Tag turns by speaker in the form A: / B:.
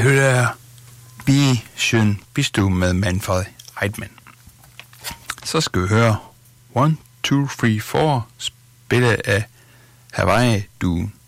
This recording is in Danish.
A: hører Be Schön Bist Du med Manfred Heidmann. Så skal vi høre 1, 2, 3, 4 spillet af Hawaii Due.